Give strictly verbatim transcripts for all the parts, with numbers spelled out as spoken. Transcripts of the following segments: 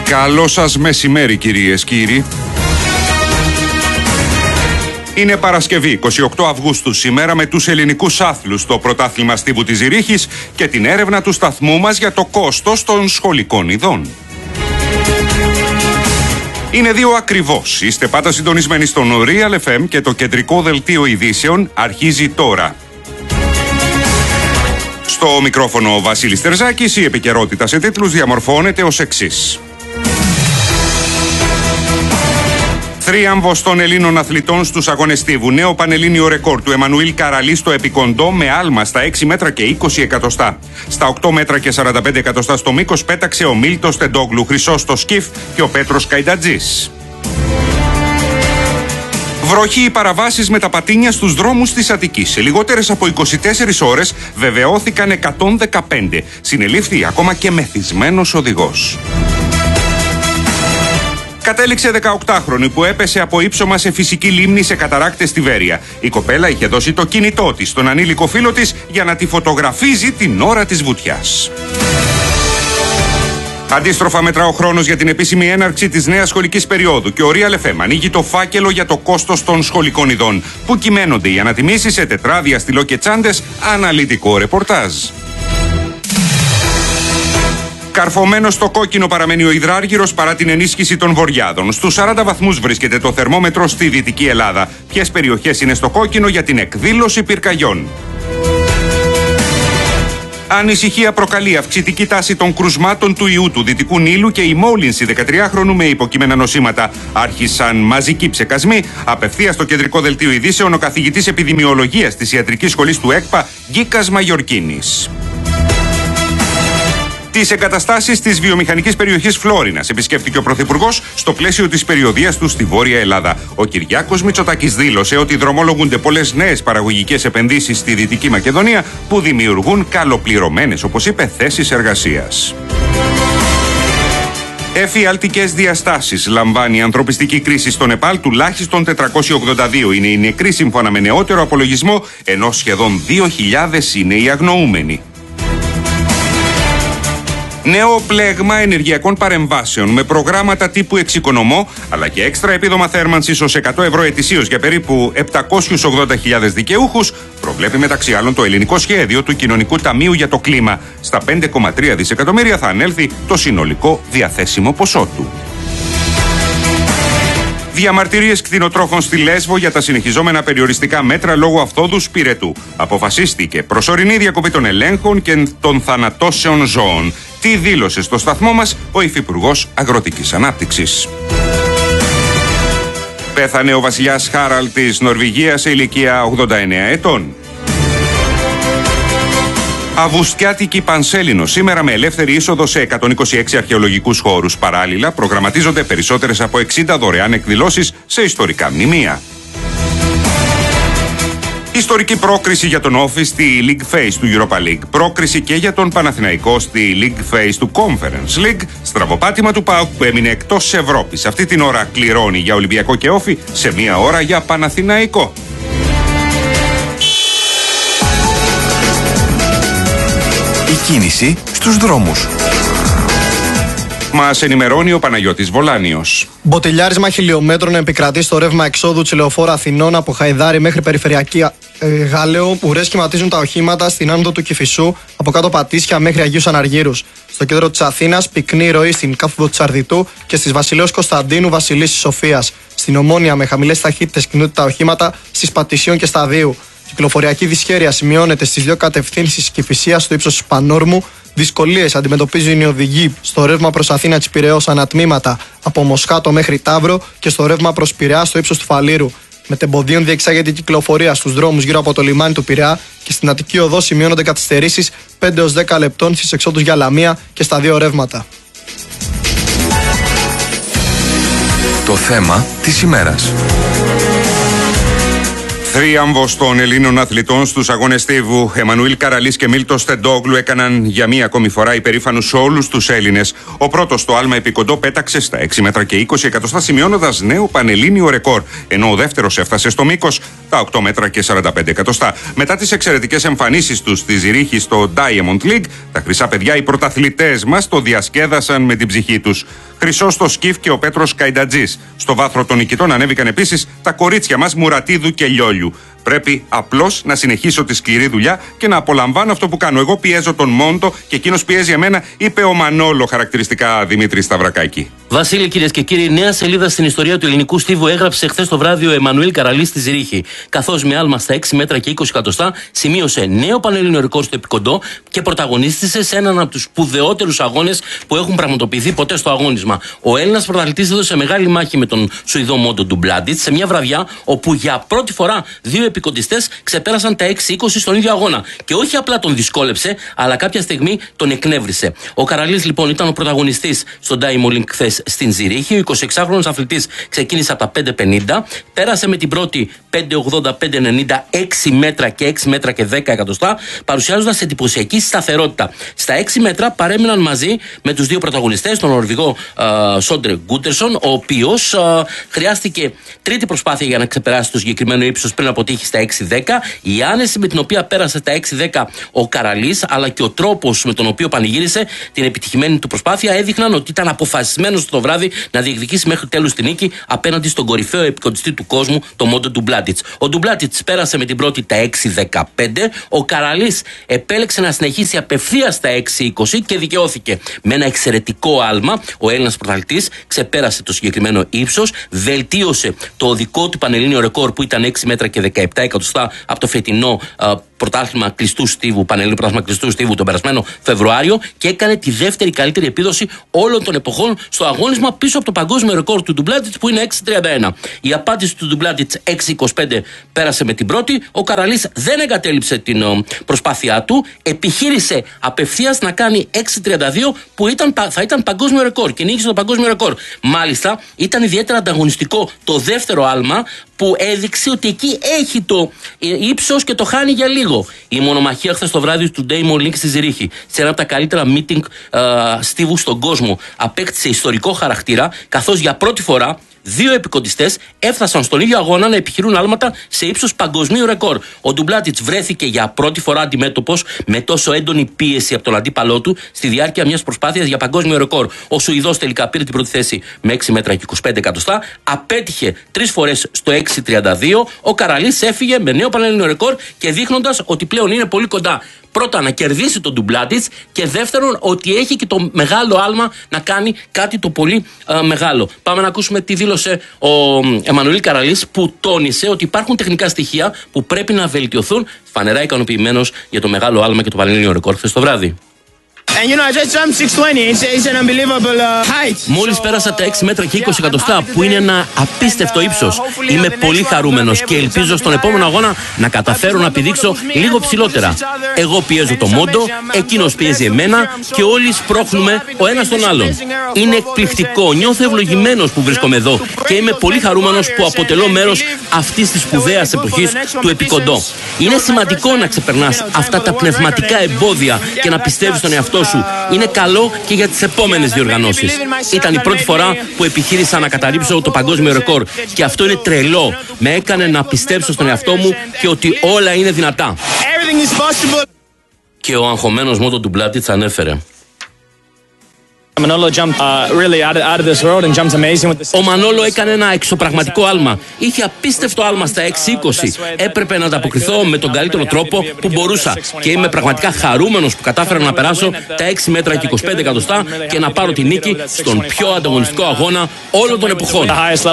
Καλό σας μεσημέρι, κυρίες, κύριοι. Είναι Παρασκευή, είκοσι οκτώ Αυγούστου σήμερα, με τους ελληνικούς άθλους στο πρωτάθλημα στίβου της Ζηρίχης και την έρευνα του σταθμού μας για το κόστος των σχολικών ειδών. Είναι δύο ακριβώς. Είστε πάντα συντονισμένοι στον Real εφ εμ και το κεντρικό δελτίο ειδήσεων αρχίζει τώρα. Στο μικρόφωνο ο Βασίλης Τερζάκης, η επικαιρότητα σε τίτλους διαμορφώνεται ως εξής. Θρίαμβος των Ελλήνων αθλητών στους αγώνες στίβου. Νέο πανελλήνιο ρεκόρ του Εμμανουήλ Καραλή στο επικοντό με άλμα στα έξι μέτρα και είκοσι εκατοστά. Στα οκτώ μέτρα και σαράντα πέντε εκατοστά στο μήκος πέταξε ο Μίλτος Τεντόγλου, χρυσό στο σκιφ και ο Πέτρος Καϊντατζής. Βροχή οι παραβάσεις με τα πατίνια στους δρόμους της Αττικής. Σε λιγότερες από είκοσι τέσσερις ώρες βεβαιώθηκαν εκατόν δεκαπέντε. Συνελήφθη ακόμα και μεθυσμένος οδηγός. Κατέληξε δεκαοκτάχρονη που έπεσε από ύψωμα σε φυσική λίμνη σε καταράκτες στη Βέρεια. Η κοπέλα είχε δώσει το κινητό της στον ανήλικο φίλο της για να τη φωτογραφίζει την ώρα της βουτιάς. Αντίστροφα μετρά ο χρόνος για την επίσημη έναρξη της νέας σχολικής περίοδου και ο Real εφ εμ ανοίγει το φάκελο για το κόστος των σχολικών ειδών, που κυμαίνονται οι ανατιμήσεις σε τετράδια, στυλό και τσάντες, αναλυτικό ρεπορτάζ. Καρφωμένος στο κόκκινο παραμένει ο υδράργυρος παρά την ενίσχυση των βορειάδων. Στους σαράντα βαθμούς βρίσκεται το θερμόμετρο στη Δυτική Ελλάδα. Ποιες περιοχές είναι στο κόκκινο για την εκδήλωση πυρκαγιών? Ανησυχία προκαλεί αυξητική τάση των κρουσμάτων του ιού του Δυτικού Νείλου και η μόλυνση δεκατριάχρονου με υποκείμενα νοσήματα. Άρχισαν μαζικοί ψεκασμοί. Απευθείας στο κεντρικό δελτίο ειδήσεων ο καθηγητής επιδημιολογίας της Ιατρικής Σχολής του ΕΚΠΑ, Γκίκας Μαγιορκίνης. Τις εγκαταστάσεις της βιομηχανικής περιοχής Φλόρινας επισκέφτηκε ο Πρωθυπουργός στο πλαίσιο της περιοδείας του στη Βόρεια Ελλάδα. Ο Κυριάκος Μητσοτάκης δήλωσε ότι δρομολογούνται πολλές νέες παραγωγικές επενδύσεις στη Δυτική Μακεδονία που δημιουργούν καλοπληρωμένες, όπως είπε, θέσεις εργασίας. Εφιαλτικές διαστάσεις λαμβάνει η ανθρωπιστική κρίση στο Νεπάλ, τουλάχιστον τετρακόσιοι ογδόντα δύο είναι οι νεκροί σύμφωνα με νεότερο απολογισμό, ενώ σχεδόν δύο χιλιάδες είναι οι αγνοούμενοι. Νέο πλέγμα ενεργειακών παρεμβάσεων με προγράμματα τύπου εξοικονομώ, αλλά και έξτρα επίδομα θέρμανσης ως εκατό ευρώ ετησίως για περίπου επτακόσιους ογδόντα χιλιάδες δικαιούχους, προβλέπει μεταξύ άλλων το ελληνικό σχέδιο του Κοινωνικού Ταμείου για το Κλίμα. Στα πέντε κόμμα τρία δισεκατομμύρια θα ανέλθει το συνολικό διαθέσιμο ποσό του. Διαμαρτυρίες κτηνοτρόφων στη Λέσβο για τα συνεχιζόμενα περιοριστικά μέτρα λόγω αυθόδους πυρετού. Αποφασίστηκε προσωρινή διακοπή των ελέγχων και των θανατώσεων ζώων. Τι δήλωσε στο σταθμό μας ο Υφυπουργός Αγροτικής Ανάπτυξης. Πέθανε ο βασιλιάς Χάραλ της Νορβηγίας σε ηλικία ογδόντα εννέα ετών. Αυγουστιάτικη Πανσέλινο σήμερα με ελεύθερη είσοδο σε εκατόν είκοσι έξι αρχαιολογικούς χώρους. Παράλληλα, προγραμματίζονται περισσότερες από εξήντα δωρεάν εκδηλώσεις σε ιστορικά μνημεία. Ιστορική πρόκριση για τον Όφη στη League Phase του Europa League. Πρόκριση και για τον Παναθηναϊκό στη League Phase του Conference League. Στραβοπάτημα του ΠΑΟΚ που έμεινε εκτός Ευρώπης. Αυτή την ώρα κληρώνει για Ολυμπιακό και Όφη, σε μία ώρα για Παναθηναϊκό. Η κίνηση στους δρόμους. Μας ενημερώνει ο Παναγιώτης Βολάνιος. Μποτιλιάρισμα χιλιόμετρων επικρατεί στο ρεύμα εξόδου της λεωφόρου Αθηνών από Χαϊδάρη μέχρι περιφερειακή ε, Γάλεο, που ουρές σχηματίζουν τα οχήματα στην άνοδο του Κηφισού από κάτω Πατήσια μέχρι Αγίους Αναργύρους. Στο κέντρο της Αθήνας, πυκνή ροή στην κάθοδο της Αρδιτού και στις Βασιλέως Κωνσταντίνου Βασιλής της Σοφίας. Στην Ομόνια, με χαμηλές ταχύτητες κινούνται τα οχήματα στις Πατησίων και Σταδίου. Κυκλοφοριακή δυσχέρεια σημειώνεται στις δύο κατευθύνσεις Κηφισίας στο ύψος της Πανόρμου. Δυσκολίες αντιμετωπίζουν οι οδηγοί στο ρεύμα προς Αθήνα της Πειραιώς ανατμήματα από Μοσχάτο μέχρι Ταύρο και στο ρεύμα προς Πειραιά στο ύψος του Φαλήρου. Μετεμποδίων διεξάγεται η κυκλοφορία στους δρόμους γύρω από το λιμάνι του Πειραιά και στην Αττική Οδό σημειώνονται καθυστερήσεις πέντε έως δέκα λεπτών στις εξόδους για Λαμία και στα δύο ρεύματα. Το θέμα της ημέρας. Θρίαμβος των Ελλήνων αθλητών στους αγώνες στίβου. Εμμανουήλ Καραλής και Μίλτος Τεντόγλου έκαναν για μία ακόμη φορά υπερήφανους όλους τους Έλληνες. Ο πρώτος στο άλμα επικοντό πέταξε στα έξι μέτρα και είκοσι εκατοστά, σημειώνοντας νέο πανελλήνιο ρεκόρ, ενώ ο δεύτερος έφτασε στο μήκος τα οκτώ μέτρα και σαράντα πέντε εκατοστά. Μετά τις εξαιρετικές εμφανίσεις τους στη Ζηρίχη στο Diamond League, τα χρυσά παιδιά, οι πρωταθλητές μας, το διασκέδασαν με την ψυχή τους. Χρυσό στο σκιφ και ο Πέτρος Καϊντατζής. Στο βάθρο των νικητών ανέβηκαν επίσης τα κορίτσια μας Μουρατίδου και Λιόλιου. Πρέπει απλώς να συνεχίσω τη σκληρή δουλειά και να απολαμβάνω αυτό που κάνω. Εγώ πιέζω τον Μόντο και εκείνος πιέζει εμένα, είπε ο Μανόλο χαρακτηριστικά Δημήτρη Σταυρακάκη. Βασίλη, κυρίες και κύριοι, νέα σελίδα στην ιστορία του ελληνικού στίβου έγραψε χθες το βράδυ ο Εμμανουήλ Καραλής στη Ζηρίχη. Καθώς με άλμα στα έξι μέτρα και είκοσι εκατοστά σημείωσε νέο πανελλήνιο ρεκόρ στο επικοντό και πρωταγωνίστησε σε έναν από τους σπουδαιότερους αγώνες που έχουν πραγματοποιηθεί ποτέ στο αγώνισμα. Ο Έλληνας πρωταθλητής έδωσε μεγάλη μάχη με τον Σουηδό Μόντο Ντουμπλάντιτς σε μια βραδιά όπου για πρώτη φορά δύο επικοντιστές ξεπέρασαν τα έξι είκοσι στον ίδιο αγώνα. Και όχι απλά τον δυσκόλεψε, αλλά κάποια στιγμή τον εκνεύρισε. Ο Καραλής λοιπόν ήταν ο πρωταγωνιστής στο Diamond League χθες στην Ζηρίχη. Ο εικοσιεξάχρονος αθλητής ξεκίνησε από τα πέντε πενήντα, πέρασε με την πρώτη πέντε ογδόντα πέντε ενενήντα, έξι μέτρα και έξι μέτρα και δέκα εκατοστά, παρουσιάζοντας εντυπωσιακή σταθερότητα. Στα έξι μέτρα παρέμειναν μαζί με τους δύο πρωταγωνιστές, τον Νορβηγό Σόντρε Γκούτερσον, ο οποίος α, χρειάστηκε τρίτη προσπάθεια για να ξεπεράσει το συγκεκριμένο ύψος πριν αποτύχει στα έξι δέκα. Η άνεση με την οποία πέρασε τα έξι δέκα ο Καραλής, αλλά και ο τρόπος με τον οποίο πανηγύρισε την επιτυχημένη του προσπάθεια, έδειχναν ότι ήταν αποφασισμένος το βράδυ να διεκδικήσει μέχρι τέλους τη νίκη απέναντι στον κορυφαίο επικοντιστή του κόσμου, το Μόντο Ντουμπλάντιτς. Ο Ντουμπλάντιτς πέρασε με την πρώτη τα έξι δεκαπέντε. Ο Καραλής επέλεξε να συνεχίσει απευθείας στα έξι είκοσι και δικαιώθηκε. Με ένα εξαιρετικό άλμα, ο Έλληνας πρωταθλητής ξεπέρασε το συγκεκριμένο ύψος, βελτίωσε το δικό του πανελλήνιο ρεκόρ που ήταν έξι μέτρα και δεκαεπτά εκατοστά από το φετινό α, πρωτάθλημα κλειστού στίβου, πανελλήνιο πρωτάθλημα κλειστού στίβου τον περασμένο Φεβρουάριο, και έκανε τη δεύτερη καλύτερη επίδοση όλων των εποχών στο αγώνισμα, πίσω από το παγκόσμιο ρεκόρ του Ντουμπλάντιτς που είναι έξι τριάντα ένα. Η απάντηση του Ντουμπλάντιτς έξι είκοσι πέντε πέρασε με την πρώτη. Ο Καραλής δεν εγκατέλειψε την ο, προσπάθειά του, επιχείρησε απευθείας να κάνει έξι τριάντα δύο που ήταν, θα ήταν παγκόσμιο ρεκόρ και νίκησε το παγκόσμιο ρεκόρ. Μάλιστα ήταν ιδιαίτερα ανταγωνιστικό το δεύτερο άλμα, που έδειξε ότι εκεί έχει το ύψος και το χάνει για λίγο. Η μονομαχία χθες το βράδυ του Diamond League στη Ζηρίχη, σε ένα από τα καλύτερα meeting uh, στίβου στον κόσμο, απέκτησε ιστορικό χαρακτήρα, καθώς για πρώτη φορά δύο επικοντιστές έφτασαν στον ίδιο αγώνα να επιχειρούν άλματα σε ύψος παγκοσμίου ρεκόρ. Ο Ντουμπλάντιτς βρέθηκε για πρώτη φορά αντιμέτωπος με τόσο έντονη πίεση από τον αντίπαλό του στη διάρκεια μιας προσπάθειας για παγκόσμιο ρεκόρ. Ο Σουηδός τελικά πήρε την πρώτη θέση με έξι μέτρα και είκοσι πέντε εκατοστά, απέτυχε τρεις φορές στο έξι τριάντα δύο. Ο Καραλής έφυγε με νέο πανελλήνιο ρεκόρ και δείχνοντας ότι πλέον είναι πολύ κοντά. Πρώτα, να κερδίσει τον Ντουμπλάντιτς, και δεύτερον, ότι έχει και το μεγάλο άλμα να κάνει κάτι το πολύ α, μεγάλο. Πάμε να ακούσουμε τι δήλωσε ο Εμμανουήλ Καραλής, που τόνισε ότι υπάρχουν τεχνικά στοιχεία που πρέπει να βελτιωθούν. Φανερά ικανοποιημένος για το μεγάλο άλμα και το πανελλήνιο ρεκόρ χθες το βράδυ. And you know, I just jumped six twenty. It's, it's an unbelievable uh, height. Μόλις πέρασα τα έξι μέτρα και είκοσι εκατοστά, που είναι ένα απίστευτο ύψος. Είμαι πολύ χαρούμενος και ελπίζω στον επόμενο αγώνα να καταφέρω να πηδήξω λίγο ψηλότερα. Εγώ πιέζω το Μόντο, εκείνος πιέζει εμένα και όλοι σπρώχνουμε ο ένας τον άλλον. Είναι εκπληκτικό, νιώθω ευλογημένος που βρίσκομαι εδώ και είμαι πολύ χαρούμενος που αποτελώ μέρος αυτής της σπουδαίας εποχής του επικοντό. Είναι σημαντικό να ξεπερνάς αυτά τα πνευματικά εμπόδια και να πιστεύεις στον εαυτό σου. Είναι καλό και για τις επόμενες διοργανώσεις. Ήταν η πρώτη φορά που επιχείρησα να καταρρύψω το παγκόσμιο ρεκόρ και αυτό είναι τρελό. Με έκανε να πιστέψω στον εαυτό μου και ότι όλα είναι δυνατά. Και ο αγχωμένος Μόντο Ντουμπλάντιτς ανέφερε: Ο Μανόλο έκανε ένα εξωπραγματικό άλμα. Είχε απίστευτο άλμα στα έξι είκοσι. Έπρεπε να ανταποκριθώ με τον καλύτερο τρόπο που μπορούσα. Και είμαι πραγματικά χαρούμενος που κατάφερα να περάσω τα έξι μέτρα και είκοσι πέντε εκατοστά και να πάρω τη νίκη στον πιο ανταγωνιστικό αγώνα όλων των εποχών.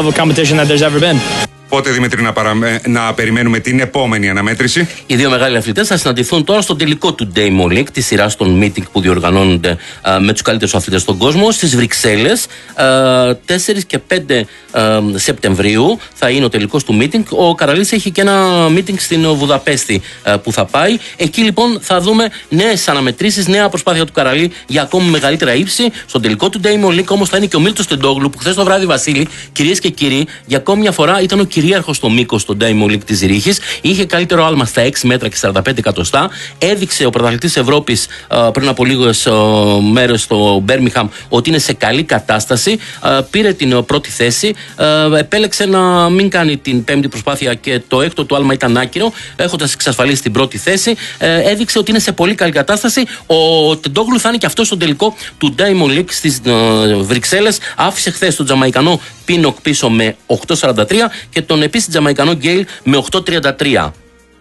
Πότε, Δημήτρη, να, παραμε... να περιμένουμε την επόμενη αναμέτρηση? Οι δύο μεγάλοι αθλητές θα συναντηθούν τώρα στον τελικό του Diamond League, τη σειρά των meeting που διοργανώνονται α, με τους καλύτερους αθλητές στον κόσμο, στις Βρυξέλλες. Α, τέσσερις και πέντε α, Σεπτεμβρίου θα είναι ο τελικός του meeting. Ο Καραλής έχει και ένα meeting στην Βουδαπέστη α, που θα πάει. Εκεί λοιπόν θα δούμε νέες αναμετρήσεις, νέα προσπάθεια του Καραλή για ακόμη μεγαλύτερα ύψη. Στον τελικό του Diamond League όμως θα είναι και ο Μίλτος Τεντόγλου, που χθες το βράδυ, Βασίλη, κυρίες και κύριοι, για ακόμη μια φορά ήταν ο κυρίαρχο στο μήκος στον Diamond League της Ζηρίχης. Είχε καλύτερο άλμα στα έξι μέτρα και σαράντα πέντε εκατοστά. Έδειξε ο πρωταθλητής Ευρώπης πριν από λίγες μέρες στο Birmingham ότι είναι σε καλή κατάσταση. Πήρε την πρώτη θέση. Επέλεξε να μην κάνει την πέμπτη προσπάθεια και το έκτο του άλμα ήταν άκυρο, έχοντας εξασφαλίσει την πρώτη θέση. Έδειξε ότι είναι σε πολύ καλή κατάσταση. Ο Τεντόγλου θα είναι και αυτό στο τελικό του Diamond League στις Βρυξέλλες. Άφησε χθες τον Τζαμαϊκανό Πίνοκ πίσω με οκτώ σαράντα τρία και τον επίσης Τζαμαϊκανό Γκέιλ με οκτώ τριάντα τρία.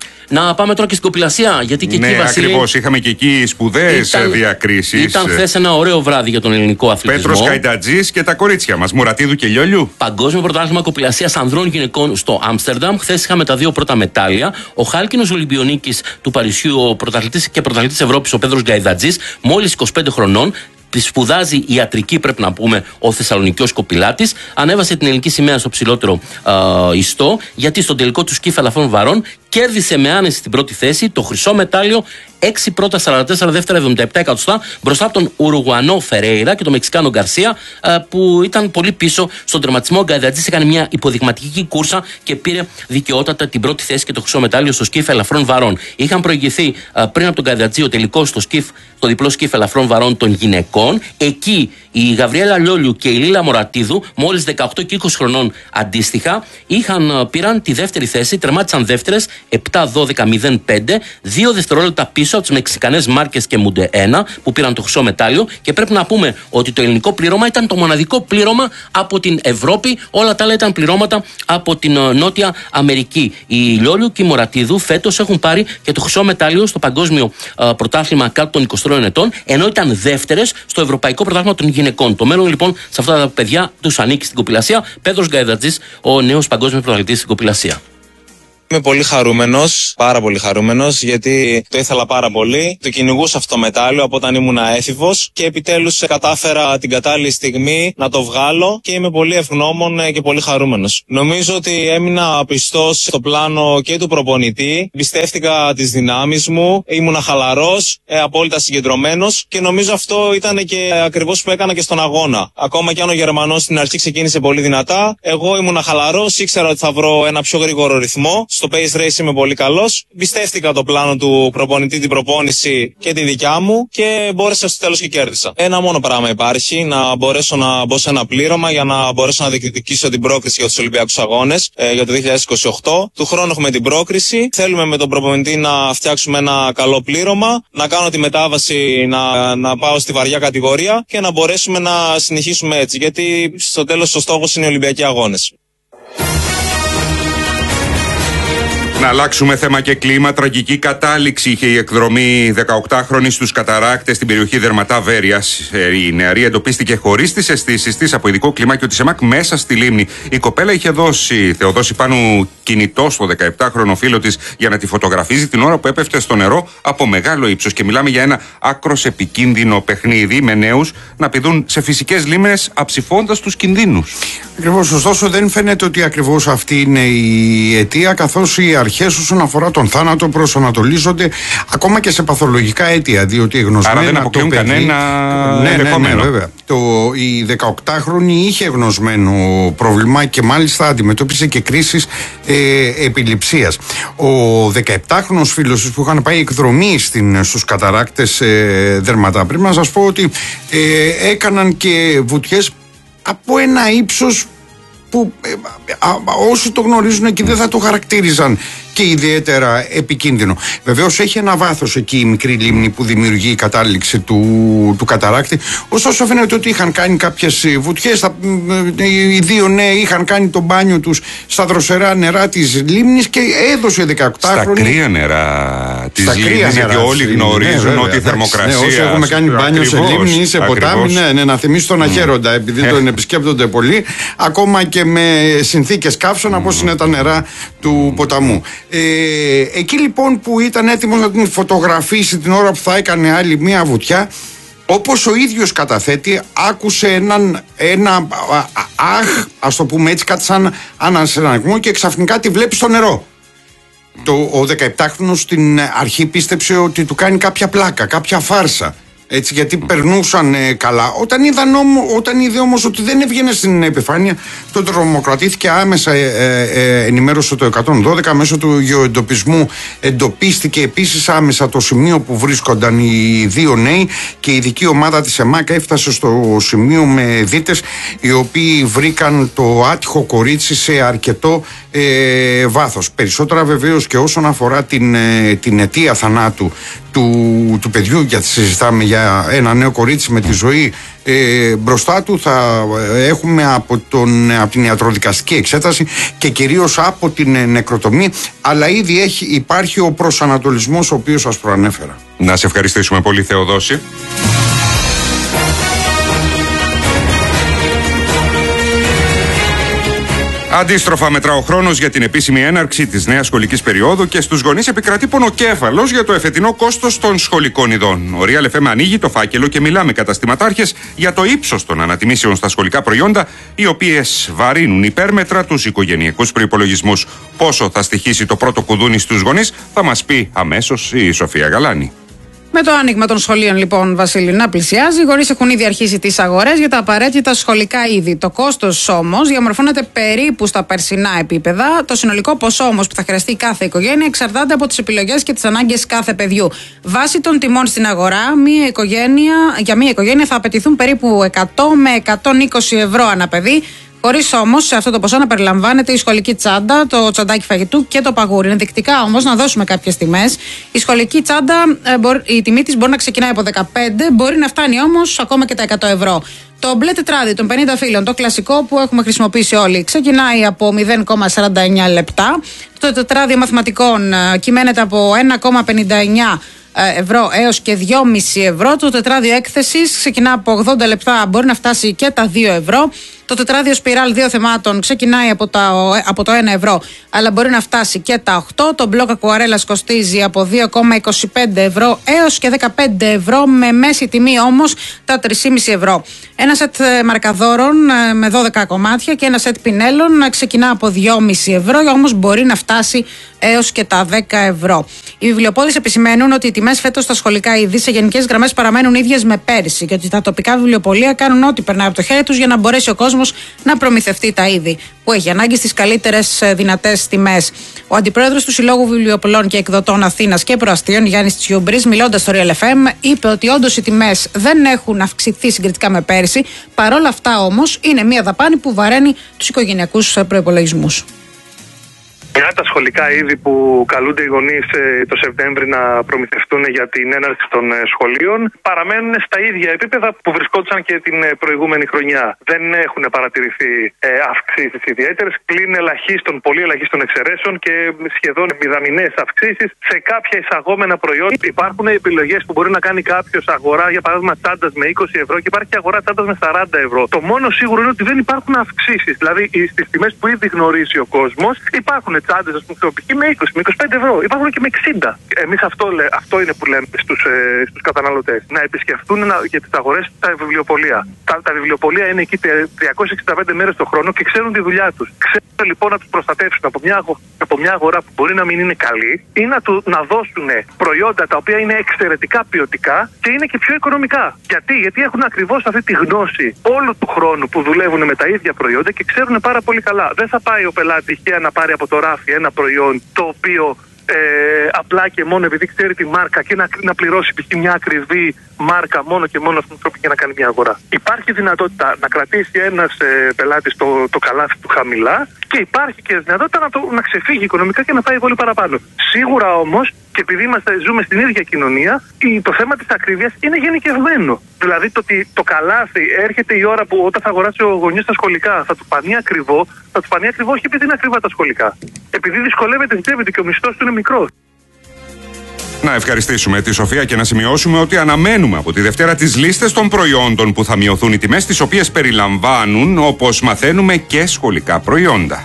Να πάμε τώρα και στην κοπηλασία, γιατί και ναι, εκεί, Βασίλη. Ακριβώς, είχαμε και εκεί σπουδαίες διακρίσεις. Ήταν χθες ένα ωραίο βράδυ για τον ελληνικό αθλητισμό. Πέτρος Καϊτατζής και τα κορίτσια μας, Μουρατίδου και Λιόλιου. Παγκόσμιο πρωτάθλημα κοπηλασίας ανδρών γυναικών στο Άμστερνταμ. Χθες είχαμε τα δύο πρώτα μετάλλια. Ο χάλκινος Ολυμπιονίκης του Παρισιού, ο πρωταθλητής και πρωταθλητής Ευρώπης, ο Πέτρος Καϊτατζής, μόλις είκοσι πέντε χρονών. Σπουδάζει ιατρική, πρέπει να πούμε, ο Θεσσαλονικιός κοπηλάτης. Ανέβασε την ελληνική σημαία στο ψηλότερο α, ιστό, γιατί στον τελικό του σκύφ ελαφρών βαρών κέρδισε με άνεση την πρώτη θέση, το χρυσό μετάλλιο, έξι πρώτα σαράντα τέσσερα, δεύτερα εβδομήντα επτά εκατοστά, μπροστά από τον Ουρουγουανό Φερέιρα και τον Μεξικάνο Γκαρσία, που ήταν πολύ πίσω στον τερματισμό. Ο Γκαϊτατζής έκανε μια υποδειγματική κούρσα και πήρε δικαιότατα την πρώτη θέση και το χρυσό μετάλλιο στο σκύφ ελαφρών βαρών. Είχαν προηγηθεί α, πριν από τον Γκαϊτατζή ο τελικός στο, σκύφ, στο διπλό σκύφ ελαφρών βαρών των γυναικών. Εκεί η Γαβριέλα Λιόλιου και η Λίλα Μωρατίδου, μόλις δεκαοκτώ και είκοσι χρονών αντίστοιχα, είχαν, πήραν τη δεύτερη θέση, τερμάτισαν δεύτερες, επτά δώδεκα μηδέν πέντε, δύο δευτερόλεπτα πίσω από τις Μεξικανές Μάρκες και Μούντε ένα, που πήραν το χρυσό μετάλλιο. Και πρέπει να πούμε ότι το ελληνικό πλήρωμα ήταν το μοναδικό πλήρωμα από την Ευρώπη, όλα τα άλλα ήταν πληρώματα από την Νότια Αμερική. Η Λιόλιου και η Μωρατίδου φέτος έχουν πάρει και το χρυσό μετάλλιο στο παγκόσμιο α, πρωτάθλημα κάτω των είκοσι τριών ετών, ενώ ήταν δεύτερες στο ευρωπαϊκό πρωτάθλημα των γυναικών. Το μέλλον λοιπόν σε αυτά τα παιδιά τους ανήκει στην κοπηλασία. Πέτρος Γκαϊτατζής, ο νέος παγκόσμιος πρωταθλητής στην κοπηλασία. Είμαι πολύ χαρούμενος, πάρα πολύ χαρούμενος, γιατί το ήθελα πάρα πολύ. Το κυνηγούσα αυτό το μετάλλιο από όταν ήμουν έφηβος και επιτέλους κατάφερα την κατάλληλη στιγμή να το βγάλω και είμαι πολύ ευγνώμων και πολύ χαρούμενος. Νομίζω ότι έμεινα πιστός στο πλάνο και του προπονητή, πιστεύτηκα τις δυνάμεις μου, ήμουνα χαλαρός, ε, απόλυτα συγκεντρωμένος και νομίζω αυτό ήταν και ακριβώς που έκανα και στον αγώνα. Ακόμα και αν ο Γερμανός στην αρχή ξεκίνησε πολύ δυνατά, εγώ ήμουνα χαλαρός, ήξερα ότι θα βρω ένα πιο γρήγορο ρυθμό. Στο pace race είμαι πολύ καλός. Πιστεύτηκα το πλάνο του προπονητή, την προπόνηση και τη δικιά μου και μπόρεσα στο τέλος και κέρδισα. Ένα μόνο πράγμα υπάρχει, να μπορέσω να μπω σε ένα πλήρωμα για να μπορέσω να διεκδικήσω την πρόκριση για τους Ολυμπιακούς Αγώνες ε, για το δύο χιλιάδες είκοσι οκτώ. Του χρόνου έχουμε την πρόκριση. Θέλουμε με τον προπονητή να φτιάξουμε ένα καλό πλήρωμα, να κάνω τη μετάβαση να, να πάω στη βαριά κατηγορία και να μπορέσουμε να συνεχίσουμε έτσι. Γιατί στο τέλος ο στόχος είναι οι Ολυμπιακοί Αγώνες. Να αλλάξουμε θέμα και κλίμα. Τραγική κατάληξη είχε η εκδρομή δεκαοκτάχρονη στους καταράκτες στην περιοχή Δερματά Βέρειας. Η νεαρή εντοπίστηκε χωρίς τις αισθήσεις της από ειδικό κλιμάκιο της ΕΜΑΚ μέσα στη λίμνη. Η κοπέλα είχε δώσει Θεοδόση Πάνου κινητό στο δεκαεπτάχρονο φίλο της για να τη φωτογραφίζει την ώρα που έπεφτε στο νερό από μεγάλο ύψος. Και μιλάμε για ένα άκρος επικίνδυνο παιχνίδι με νέους να πηδούν σε φυσικές λίμνες αψηφώντας τους κινδύνους. Ακριβώς, ωστόσο δεν φαίνεται ότι ακριβώς αυτή είναι η αιτία, καθώς οι αρχές όσον αφορά τον θάνατο προσανατολίζονται ακόμα και σε παθολογικά αίτια, διότι γνωσμένα. Άρα δεν αποκλείουν το παιδί, κανένα ναι, ενδεχόμενο. Ναι, ναι, βέβαια. Το, η δεκαοκτάχρονη είχε γνωσμένο πρόβλημα και μάλιστα αντιμετώπισε και κρίσεις ε, επιληψίας. Ο δεκαεπτάχρονος φίλος που είχαν πάει εκδρομή στην, στους καταράκτες ε, Δερματά, πρέπει να σας πω ότι ε, έκαναν και βουτιές από ένα ύψος που ε, α, α, όσοι το γνωρίζουν εκεί δεν θα το χαρακτήριζαν και ιδιαίτερα επικίνδυνο. Βεβαίως έχει ένα βάθος εκεί η μικρή λίμνη που δημιουργεί η κατάληξη του, του καταράκτη. Ωστόσο φαίνεται ότι είχαν κάνει κάποιες βουτιές. Τα, οι δύο νέοι είχαν κάνει το μπάνιο τους στα δροσερά νερά της λίμνης και έδωσε δεκαοκτάχρονη. Στα κρύα νερά της λίμνης, γιατί όλοι γνωρίζουν ότι η θερμοκρασία. Ναι, όσοι έχουμε κάνει μπάνιο σε λίμνη ή σε ποτάμι, ναι, ναι, να θυμίσει τον αχέροντα, επειδή τον επισκέπτονται πολύ, ακόμα και με συνθήκες καύσωνα, όπως είναι τα νερά του ποταμού. Ε, εκεί λοιπόν που ήταν έτοιμος να την φωτογραφίσει την ώρα που θα έκανε άλλη μία βουτιά, όπως ο ίδιος καταθέτει, άκουσε έναν, ένα αχ, ας το πούμε έτσι, κάτι σαν ανασυναγμό και ξαφνικά τη βλέπει στο νερό. Το, ο δεκαεπτάχρονος στην αρχή πίστεψε ότι του κάνει κάποια πλάκα, κάποια φάρσα. Έτσι, γιατί περνούσαν ε, καλά. Όταν, είδαν όμο, όταν είδε όμως ότι δεν έβγαινε στην επιφάνεια, τότε τρομοκρατήθηκε άμεσα, ε, ε, ενημέρωσε το εκατόν δώδεκα μέσω του γεωεντοπισμού. Εντοπίστηκε επίσης άμεσα το σημείο που βρίσκονταν οι δύο νέοι και η ειδική ομάδα της ΕΜΑΚ έφτασε στο σημείο με δίτες οι οποίοι βρήκαν το άτυχο κορίτσι σε αρκετό ε, βάθος. Περισσότερα βεβαίως και όσον αφορά την, ε, την αιτία θανάτου του, του παιδιού, γιατί συζητάμε για ένα νέο κορίτσι με τη ζωή ε, μπροστά του, θα έχουμε από, τον, από την ιατροδικαστική εξέταση και κυρίως από την ε, νεκροτομή, αλλά ήδη έχει, υπάρχει ο προσανατολισμός ο οποίος σας προανέφερα. Να σε ευχαριστήσουμε πολύ, Θεοδόση. Αντίστροφα, μετρά ο χρόνος για την επίσημη έναρξη της νέας σχολικής περίοδου και στους γονείς επικρατεί πονοκέφαλος για το εφετινό κόστος των σχολικών ειδών. Ο Real εφ εμ ανοίγει το φάκελο και μιλάμε καταστηματάρχες για το ύψος των ανατιμήσεων στα σχολικά προϊόντα, οι οποίες βαρύνουν υπέρμετρα τους οικογενειακούς προϋπολογισμούς. Πόσο θα στοιχήσει το πρώτο κουδούνι στους γονείς, θα μας πει αμέσως η Σοφία Γαλάνη. Με το άνοιγμα των σχολείων, λοιπόν, Βασίλη, να πλησιάζει, οι γονείς έχουν ήδη αρχίσει τις αγορές για τα απαραίτητα σχολικά είδη. Το κόστος όμως διαμορφώνεται περίπου στα περσινά επίπεδα. Το συνολικό ποσό όμως που θα χρειαστεί κάθε οικογένεια εξαρτάται από τις επιλογές και τις ανάγκες κάθε παιδιού. Βάσει των τιμών στην αγορά, μία οικογένεια, για μία οικογένεια θα απαιτηθούν περίπου εκατό με εκατόν είκοσι ευρώ ανά παιδί. Χωρίς όμως σε αυτό το ποσό να περιλαμβάνεται η σχολική τσάντα, το τσαντάκι φαγητού και το παγούρι. Ενδεικτικά όμως να δώσουμε κάποιες τιμές. Η σχολική τσάντα, η τιμή της μπορεί να ξεκινάει από δεκαπέντε, μπορεί να φτάνει όμως ακόμα και τα εκατό ευρώ. Το μπλε τετράδι των πενήντα φύλων, το κλασικό που έχουμε χρησιμοποιήσει όλοι, ξεκινάει από μηδέν κόμμα σαράντα εννιά λεπτά. Το τετράδιο μαθηματικών κυμαίνεται από ένα κόμμα πενήντα εννιά ευρώ έως και δυόμισι ευρώ. Το τετράδιο έκθεσης ξεκινά από ογδόντα λεπτά, μπορεί να φτάσει και τα δύο ευρώ. Το τετράδιο σπιράλ δύο θεμάτων ξεκινάει από, τα, από το ένα ευρώ, αλλά μπορεί να φτάσει και τα οκτώ. Το μπλοκ ακουαρέλας κοστίζει από δύο κόμμα είκοσι πέντε ευρώ έως και δεκαπέντε ευρώ, με μέση τιμή όμως τα τρία κόμμα πέντε ευρώ. Ένα σετ μαρκαδόρων με δώδεκα κομμάτια και ένα σετ πινέλων ξεκινά από δύο κόμμα πέντε ευρώ, όμως μπορεί να φτάσει έως και τα δέκα ευρώ. Οι βιβλιοπόλεις επισημαίνουν ότι οι τιμές φέτος στα σχολικά είδη σε γενικές γραμμές παραμένουν ίδιες με πέρυσι και ότι τα τοπικά βιβλιοπωλεία κάνουν ό,τι περνάει από το χέρι τους για να μπορέσει ο κόσμος να προμηθευτεί τα είδη που έχει ανάγκη στις καλύτερες δυνατές τιμές. Ο αντιπρόεδρος του Συλλόγου Βιβλιοπολών και Εκδοτών Αθήνας και Προαστίων, Γιάννης Τσιούμπρης, μιλώντας στο Real εφ εμ, είπε ότι όντως οι τιμές δεν έχουν αυξηθεί συγκριτικά με πέρυσι. Παρόλα αυτά όμως είναι μια δαπάνη που βαραίνει τους οικογενειακούς προϋπολογισμούς. Για τα σχολικά είδη που καλούνται οι γονείς το Σεπτέμβρη να προμηθευτούν για την έναρξη των σχολείων παραμένουν στα ίδια επίπεδα που βρισκόντουσαν και την προηγούμενη χρονιά. Δεν έχουν παρατηρηθεί αυξήσεις ιδιαίτερες, πλην ελαχίστων, πολύ ελαχίστων εξαιρέσεων και σχεδόν μηδαμινές αυξήσεις σε κάποια εισαγόμενα προϊόντα. Υπάρχουν επιλογές που μπορεί να κάνει κάποιος αγορά, για παράδειγμα τσάντας με είκοσι ευρώ και υπάρχει και αγορά τσάντας με σαράντα ευρώ. Το μόνο σίγουρο είναι ότι δεν υπάρχουν αυξήσεις. Δηλαδή στις τιμές που ήδη γνωρίζει ο κόσμος υπάρχουν τσάντες, ας πούμε, με είκοσι, με είκοσι πέντε ευρώ. Υπάρχουν και με εξήντα. Εμείς αυτό, αυτό είναι που λέμε στους, ε, στους καταναλωτές. Να επισκεφτούν να, για τις αγορές τα βιβλιοπωλεία. Τα, τα βιβλιοπωλεία είναι εκεί τριακόσιες εξήντα πέντε μέρες το χρόνο και ξέρουν τη δουλειά τους. Ξέρουν λοιπόν να τους προστατεύσουν από μια, από μια αγορά που μπορεί να μην είναι καλή ή να, του, να δώσουν προϊόντα τα οποία είναι εξαιρετικά ποιοτικά και είναι και πιο οικονομικά. Γιατί, Γιατί έχουν ακριβώς αυτή τη γνώση όλου του χρόνου που δουλεύουν με τα ίδια προϊόντα και ξέρουν πάρα πολύ καλά. Δεν θα πάει ο πελάτης τυχαία να πάρει από το ράφι ένα προϊόν το οποίο ε, απλά και μόνο επειδή ξέρει τη μάρκα και να, να πληρώσει π.χ. μια ακριβή μάρκα μόνο και μόνο στον τρόπο για να κάνει μια αγορά. Υπάρχει δυνατότητα να κρατήσει ένας ε, πελάτης το, το καλάθι του χαμηλά και υπάρχει και δυνατότητα να, το, να ξεφύγει οικονομικά και να πάει πολύ παραπάνω. Σίγουρα όμως, και επειδή είμαστε, ζούμε στην ίδια κοινωνία, το θέμα της ακρίβειας είναι γενικευμένο. Δηλαδή το ότι το καλάθι έρχεται η ώρα που όταν θα αγοράσει ο γονιός τα σχολικά θα του φανεί ακριβό, θα του φανεί ακριβό όχι επειδή είναι ακριβά τα σχολικά. Επειδή δυσκολεύεται, ζητεύεται και ο μισθός του είναι μικρός. Να ευχαριστήσουμε τη Σοφία και να σημειώσουμε ότι αναμένουμε από τη Δευτέρα τις λίστες των προϊόντων που θα μειωθούν οι τιμές, τις οποίες περιλαμβάνουν, όπως μαθαίνουμε, και σχολικά προϊόντα.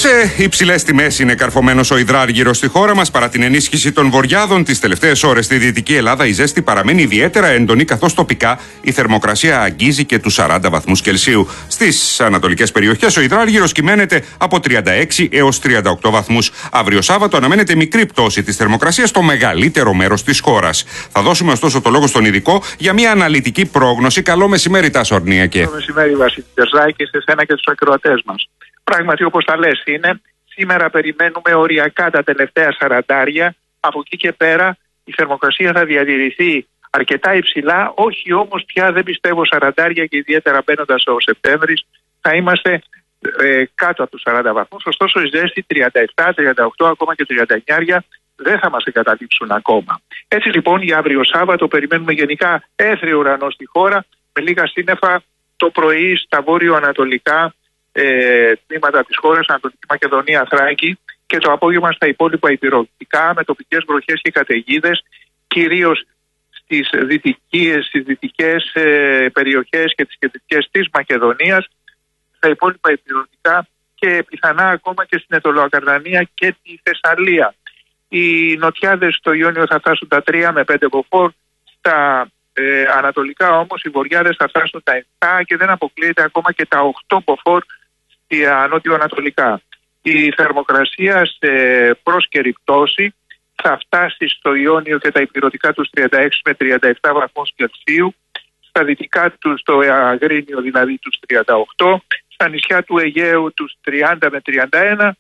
Σε υψηλές τιμές είναι καρφωμένος ο υδράργυρος στη χώρα μας. Παρά την ενίσχυση των βορειάδων τις τελευταίες ώρες στη Δυτική Ελλάδα, η ζέστη παραμένει ιδιαίτερα έντονη, καθώς τοπικά η θερμοκρασία αγγίζει και τους σαράντα βαθμούς Κελσίου. Στις ανατολικές περιοχές ο υδράργυρος κυμαίνεται από τριάντα έξι έως τριάντα οκτώ βαθμούς. Αύριο Σάββατο αναμένεται μικρή πτώση της θερμοκρασίας στο μεγαλύτερο μέρος της χώρας. Θα δώσουμε ωστόσο το λόγο στον ειδικό για μια αναλυτική πρόγνωση. Καλό μεσημέρι, Τάσο Αρνιακέ. Καλό μεσημέρι, Βασίλη Τερζάκη, σε εσένα και τους ακροατές μας. Πράγματι, όπως τα λες είναι, σήμερα περιμένουμε οριακά τα τελευταία σαραντάρια. Από εκεί και πέρα η θερμοκρασία θα διατηρηθεί αρκετά υψηλά, όχι όμως πια δεν πιστεύω σαραντάρια και ιδιαίτερα μπαίνοντας ο Σεπτέμβρης θα είμαστε ε, κάτω από τους σαράντα βαθμούς. Ωστόσο η ζέστη τριάντα επτά, τριάντα οκτώ, ακόμα και τριάντα εννιά δεν θα μας εγκαταλείψουν ακόμα. Έτσι λοιπόν για αύριο Σάββατο περιμένουμε γενικά έθριο ουρανό στη χώρα με λίγα σύννεφα το πρωί στα βόρειο-ανατολικά Ε, τμήματα της χώρας, Ανατολική Μακεδονία, Θράκη, και το απόγευμα στα υπόλοιπα υπηρετικά με τοπικές βροχές και καταιγίδες, κυρίως στις δυτικές, στις δυτικές ε, περιοχές και τις κεντρικές της Μακεδονίας, στα υπόλοιπα υπηρετικά και πιθανά ακόμα και στην Αιτωλοακαρδανία και τη Θεσσαλία. Οι νοτιάδες στο Ιόνιο θα φτάσουν τα τρία με πέντε μποφόρ, στα ε, ανατολικά όμως οι βορειάδες θα φτάσουν τα επτά και δεν αποκλείεται ακόμα και τα οκτώ μποφόρ νότιο-ανατολικά. Η θερμοκρασία σε πρόσκαιρη πτώση θα φτάσει στο Ιόνιο και τα υπηρετικά τους τριάντα έξι με τριάντα επτά βαθμούς Κελσίου, στα δυτικά του στο Αγρίνιο δηλαδή τους τριάντα οκτώ, στα νησιά του Αιγαίου τους τριάντα με τριάντα ένα,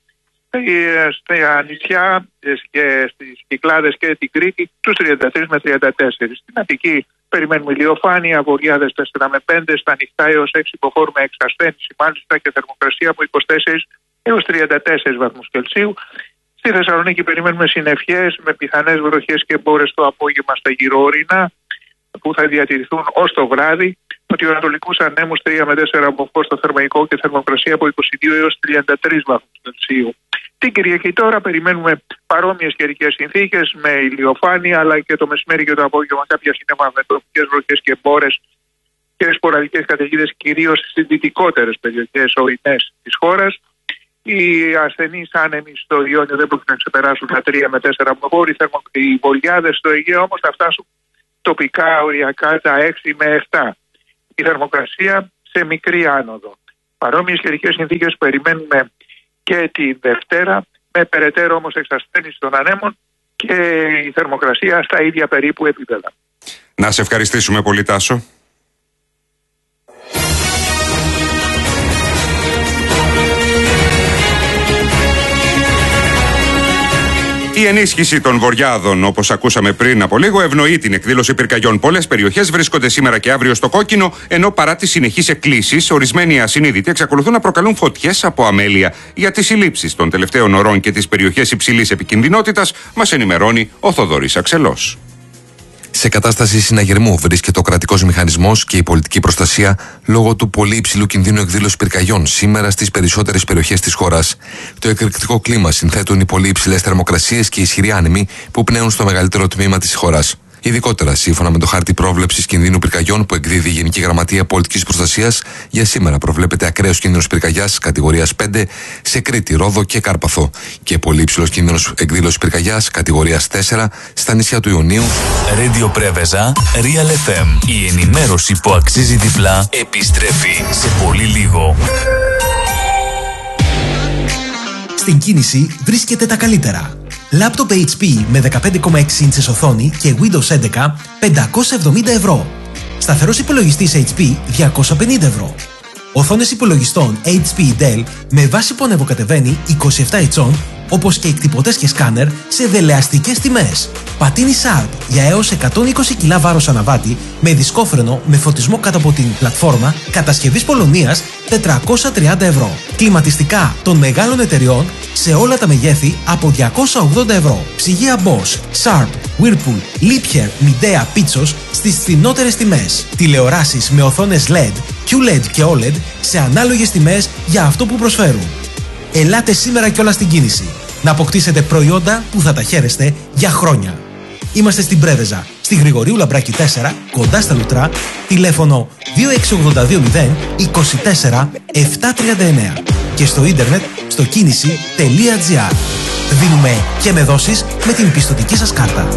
στα νησιά και στις Κυκλάδες και την Κρήτη τους τριάντα τρία με τριάντα τέσσερα. Στην Αττική περιμένουμε ηλιοφάνεια, βορειάδες τέσσερα με πέντε, στα νυχτά έως έξι μποφόρ με εξασθένηση μάλιστα και θερμοκρασία από είκοσι τέσσερα έως τριάντα τέσσερα βαθμούς Κελσίου. Στη Θεσσαλονίκη περιμένουμε συννεφιές με πιθανές βροχές και μπόρες το απόγευμα στα γυροορεινά που θα διατηρηθούν ως το βράδυ. Νοτιοανατολικούς ανέμους τρία με τέσσερα μποφόρ στο Θερμαϊκό και θερμοκρασία από είκοσι δύο έως τριάντα τρία βαθμούς Κελσίου. Την Κυριακή τώρα περιμένουμε παρόμοιες καιρικές συνθήκες με ηλιοφάνεια, αλλά και το μεσημέρι και το απόγευμα κάποια σύννεφα με τοπικές βροχές και μπόρες και σποραδικές καταιγίδες, κυρίως στις δυτικότερες περιοχές ορεινές της χώρας. Οι ασθενείς άνεμοι στο Ιόνιο δεν πρόκειται να ξεπεράσουν τα τρία με τέσσερα μποφόρ. Οι βορειάδες στο Αιγαίο όμως θα φτάσουν τοπικά οριακά τα έξι με επτά. Η θερμοκρασία σε μικρή άνοδο. Παρόμοιες καιρικές συνθήκες περιμένουμε και τη Δευτέρα, με περαιτέρω όμως εξασθένηση των ανέμων και η θερμοκρασία στα ίδια περίπου επίπεδα. Να σε ευχαριστήσουμε πολύ, Τάσο. Η ενίσχυση των βορειάδων, όπως ακούσαμε πριν από λίγο, ευνοεί την εκδήλωση πυρκαγιών. Πολλές περιοχές βρίσκονται σήμερα και αύριο στο κόκκινο, ενώ παρά τις συνεχείς εκκλήσεις, ορισμένοι ασυνείδητοι εξακολουθούν να προκαλούν φωτιές από αμέλεια. Για τις συλλήψεις των τελευταίων ωρών και τις περιοχές υψηλής επικινδυνότητας, μας ενημερώνει ο Θοδωρής Αξελός. Σε κατάσταση συναγερμού βρίσκεται ο κρατικός μηχανισμός και η πολιτική προστασία λόγω του πολύ υψηλού κινδύνου εκδήλωσης πυρκαγιών σήμερα στις περισσότερες περιοχές της χώρας. Το εκρηκτικό κλίμα συνθέτουν οι πολύ υψηλές θερμοκρασίες και οι ισχυροί άνεμοι που πνέουν στο μεγαλύτερο τμήμα της χώρας. Ειδικότερα, σύμφωνα με το χάρτη πρόβλεψης κινδύνου πυρκαγιών που εκδίδει η Γενική Γραμματεία Πολιτικής Προστασίας, για σήμερα προβλέπεται ακραίος κίνδυνος πυρκαγιάς κατηγορίας πέντε σε Κρήτη, Ρόδο και Κάρπαθο και πολύ υψηλός κίνδυνος εκδήλωσης πυρκαγιάς κατηγορίας τέσσερα στα νησιά του Ιωνίου. Radio Πρέβεζα, Real εφ εμ. Η ενημέρωση που αξίζει διπλά επιστρέφει σε πολύ λίγο. Στην κίνηση βρίσκεται τα καλύτερα. Λάπτοπ έιτς πι με δεκαπέντε κόμμα έξι ίντσες οθόνη και Windows έντεκα πεντακόσια εβδομήντα ευρώ. Σταθερός υπολογιστής έιτς πι διακόσια πενήντα ευρώ. Οθόνες υπολογιστών έιτς πι Dell με βάση που ανεβοκατεβαίνει είκοσι επτά ιντσών, όπως και εκτυπωτές και σκάνερ σε δελεαστικές τιμές. Πατίνι Sharp για έως εκατόν είκοσι κιλά βάρος αναβάτη με δισκόφρενο με φωτισμό κάτω από την πλατφόρμα κατασκευής Πολωνίας τετρακόσια τριάντα ευρώ. Κλιματιστικά των μεγάλων εταιριών σε όλα τα μεγέθη από διακόσια ογδόντα ευρώ. Ψυγεία Bosch, Sharp, Whirlpool, Liebherr, Midea, Pitsos στις φθηνότερες τιμές. Τηλεοράσεις με οθόνες ελ ι ντι, κιου ελ ι ντι και ο ελ ι ντι σε ανάλογες τιμές για αυτό που προσφέρουν. Ελάτε σήμερα κιόλας στην κίνηση να αποκτήσετε προϊόντα που θα τα χαίρεστε για χρόνια. Είμαστε στην Πρέβεζα, στη Γρηγορίου Λαμπράκη τέσσερα, κοντά στα Λουτρά, τηλέφωνο δύο έξι οκτώ δύο μηδέν είκοσι τέσσερα επτακόσια τριάντα εννέα. και στο ίντερνετ στο κίνηση τελεία τζι άρ. Δίνουμε και με δόσεις με την πιστωτική σας κάρτα.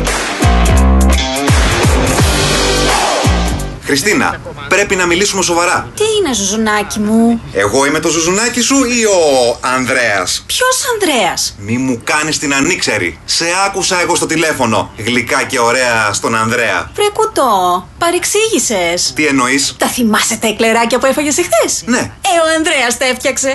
Χριστίνα, πρέπει να μιλήσουμε σοβαρά. Τι είναι, Ζουζουνάκι μου? Εγώ είμαι το Ζουζουνάκι σου ή ο Ανδρέας? Ποιος Ανδρέας? Μη μου κάνεις την ανήξερη. Σε άκουσα εγώ στο τηλέφωνο. Γλυκά και ωραία στον Ανδρέα. Βρε κουτό, παρεξήγησες. Τι εννοείς? Τα θυμάσαι τα εκλεράκια που έφαγες εχθές? Ναι. Ε, ο Ανδρέας τα έφτιαξε.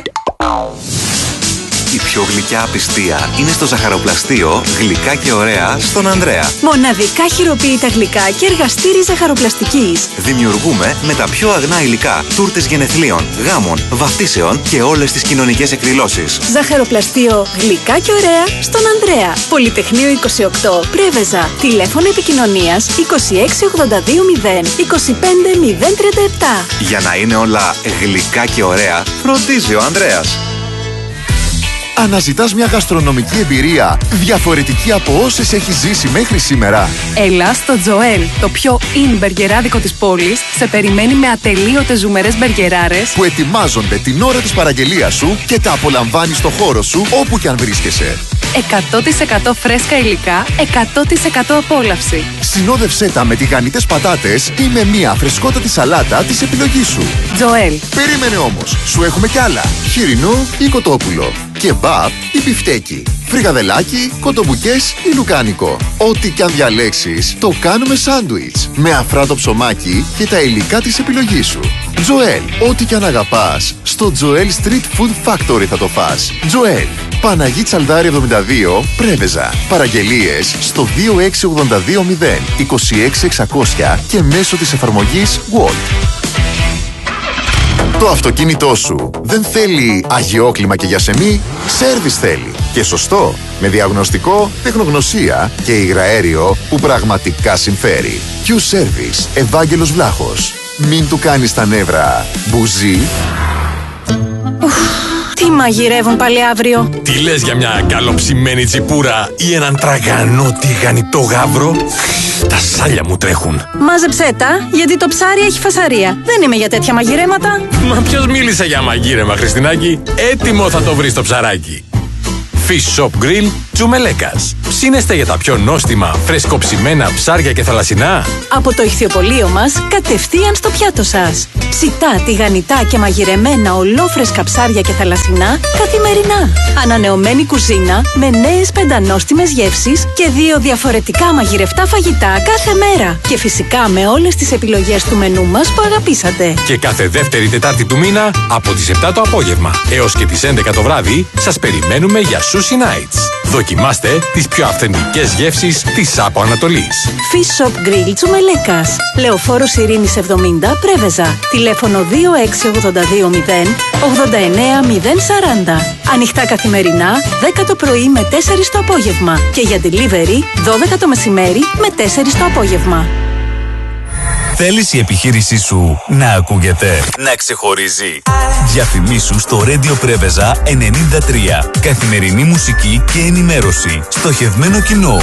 Η πιο γλυκιά απιστία είναι στο ζαχαροπλαστείο Γλυκά και ωραία στον Ανδρέα. Μοναδικά χειροποίητα γλυκά και εργαστήρι ζαχαροπλαστικής. Δημιουργούμε με τα πιο αγνά υλικά τούρτες γενεθλίων, γάμων, βαφτίσεων και όλες τις κοινωνικές εκδηλώσεις. Ζαχαροπλαστείο Γλυκά και ωραία στον Ανδρέα. Πολυτεχνείο είκοσι οκτώ, Πρέβεζα. Τηλέφωνο επικοινωνίας είκοσι έξι ογδόντα δύο μηδέν είκοσι πέντε μηδέν τριάντα επτά. Για να είναι όλα γλυκά και ωραία, φροντίζει ο Ανδρέας. Αναζητάς μια γαστρονομική εμπειρία διαφορετική από όσες έχεις ζήσει μέχρι σήμερα? Έλα στο Τζοέλ, το πιο in μπεργκεράδικο της πόλης, σε περιμένει με ατελείωτες ζουμερές μπεργκεράρες που ετοιμάζονται την ώρα της παραγγελίας σου και τα απολαμβάνεις στο χώρο σου όπου και αν βρίσκεσαι. εκατό τοις εκατό φρέσκα υλικά, εκατό τοις εκατό απόλαυση. Συνόδευσέ τα με τηγανιτές πατάτες ή με μια φρεσκότατη σαλάτα της επιλογής σου. Τζοέλ. Περίμενε όμως, σου έχουμε κι άλλα. Χοιρινό ή κοτόπουλο. Κεμπάπ ή μπιφτέκι. Φρικαδελάκι, κοτομπουκές ή λουκάνικο. Ό,τι κι αν διαλέξεις, το κάνουμε σάντουιτς. Με αφράτο ψωμάκι και τα υλικά της επιλογής σου. Τζοέλ. Ό,τι κι αν αγαπάς, στο Τζοέλ Street Food Factory θα το φας. Τζοέλ. Παναγί Τσαλδάρη εβδομήντα δύο, Πρέβεζα. Παραγγελίες στο δύο έξι ογδόντα δύο μηδέν είκοσι έξι εξακόσια και μέσω της εφαρμογής Wolt. Το αυτοκίνητό σου δεν θέλει αγιόκλιμα και γιασεμί, σέρβις θέλει. Και σωστό, με διαγνωστικό, τεχνογνωσία και υγραέριο που πραγματικά συμφέρει. Q-Service, Ευάγγελος Βλάχος. Μην του κάνεις τα νεύρα μπουζί. Τι μαγειρεύουν πάλι αύριο? Τι λες για μια καλοψημένη τσιπούρα ή έναν τραγανό τηγανιτό γάβρο? Τα σάλια μου τρέχουν. Μάζεψέ τα, γιατί το ψάρι έχει φασαρία. Δεν είμαι για τέτοια μαγειρέματα. Μα ποιος μίλησε για μαγείρεμα, Χριστινάκη? Έτοιμο θα το βρεις το ψαράκι. Fish Shop Grill Τσουμελέκας. Ψήνεστε για τα πιο νόστιμα, φρεσκοψημένα ψάρια και θαλασσινά? Από το ηχθιοπωλείο μας, κατευθείαν στο πιάτο σας. Ψητά, τηγανιτά και μαγειρεμένα ολόφρεσκα ψάρια και θαλασσινά καθημερινά. Ανανεωμένη κουζίνα με νέες πεντανόστιμες γεύσεις και δύο διαφορετικά μαγειρευτά φαγητά κάθε μέρα. Και φυσικά με όλες τις επιλογές του μενού μας που αγαπήσατε. Και κάθε δεύτερη Τετάρτη του μήνα από τις επτά το απόγευμα έως και τις έντεκα το βράδυ σας περιμένουμε για Sushi Nights. Δοκιμάστε τις πιο αυθεντικές γεύσεις της Άπο Ανατολής. Fish Shop Grill Τσουμελέκας. Λεωφόρος Ειρήνης εβδομήντα, Πρέβεζα. Τηλέφωνο δύο έξι ογδόντα δύο μηδέν ογδόντα εννέα μηδέν σαράντα. Ανοιχτά καθημερινά, δέκα το πρωί με τέσσερις το απόγευμα. Και για delivery, δώδεκα το μεσημέρι με τέσσερις το απόγευμα. Θέλεις η επιχείρησή σου να ακούγεται, να ξεχωρίζει? Διαφημίσου στο Radio Πρέβεζα ενενήντα τρία. Καθημερινή μουσική και ενημέρωση. Στοχευμένο κοινό.